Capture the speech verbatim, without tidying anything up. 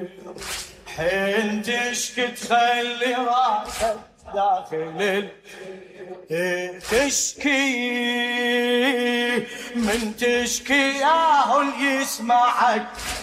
حين تشكي تخلي راسك داخل تشكي، من تشكي ياهو يسمعك